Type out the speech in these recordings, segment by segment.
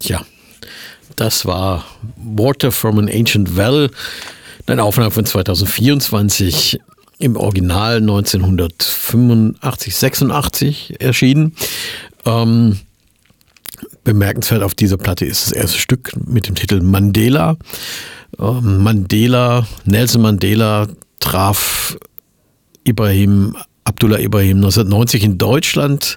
Tja, das war Water from an Ancient Well, eine Aufnahme von 2024, im Original 1985, 86 erschienen. Bemerkenswert auf dieser Platte ist das erste Stück mit dem Titel Mandela. Nelson Mandela traf Abdullah Ibrahim 1990 in Deutschland,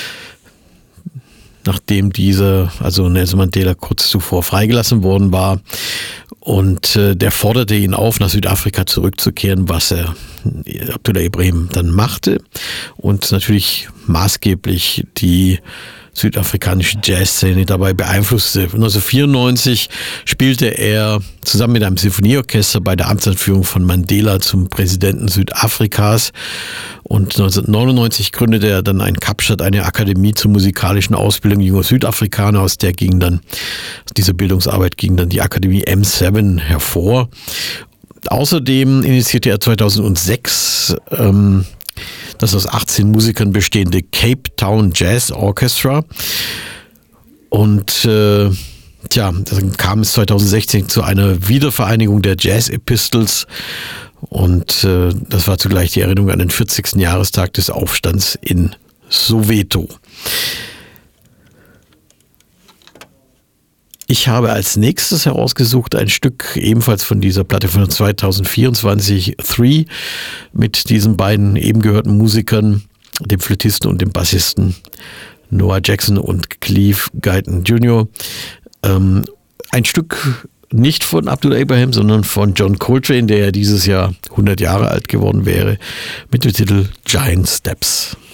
nachdem Nelson Mandela kurz zuvor freigelassen worden war. Und der forderte ihn auf, nach Südafrika zurückzukehren, was Abdullah Ibrahim dann machte und natürlich maßgeblich die südafrikanische Jazzszene dabei beeinflusste. 1994 spielte er zusammen mit einem Sinfonieorchester bei der Amtsanführung von Mandela zum Präsidenten Südafrikas, und 1999 gründete er dann in Kapstadt eine Akademie zur musikalischen Ausbildung junger Südafrikaner, aus dieser Bildungsarbeit ging dann die Akademie M7 hervor. Außerdem initiierte er 2006 das aus 18 Musikern bestehende Cape Town Jazz Orchestra. Und dann kam es 2016 zu einer Wiedervereinigung der Jazz Epistles, und das war zugleich die Erinnerung an den 40. Jahrestag des Aufstands in Soweto. Ich habe als nächstes herausgesucht ein Stück ebenfalls von dieser Platte von 2024, 3, mit diesen beiden eben gehörten Musikern, dem Flötisten und dem Bassisten Noah Jackson und Cleve Guyton Jr. Ein Stück nicht von Abdullah Ibrahim, sondern von John Coltrane, der ja dieses Jahr 100 Jahre alt geworden wäre, mit dem Titel Giant Steps.